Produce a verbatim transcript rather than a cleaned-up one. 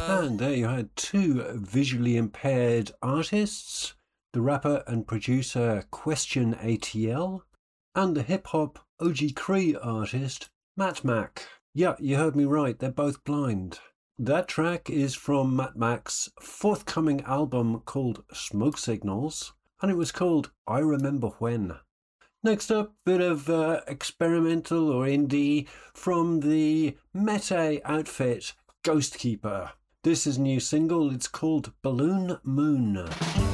And there you had two visually impaired artists, the rapper and producer Question A T L and the hip-hop O G Cree artist Matt Mac. Yeah, you heard me right, they're both blind. That track is from Matt Mac's forthcoming album called Smoke Signals, and it was called I Remember When. Next up, bit of uh, experimental or indie from the Mete outfit Ghostkeeper. This is a new single, it's called Balloon Moon.